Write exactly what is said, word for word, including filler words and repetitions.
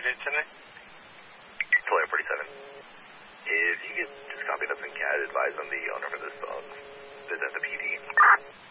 forty-eight today? Toledo forty-seven. If you get just copy that's in C A D, advise on the owner for this dog. Visit the P D.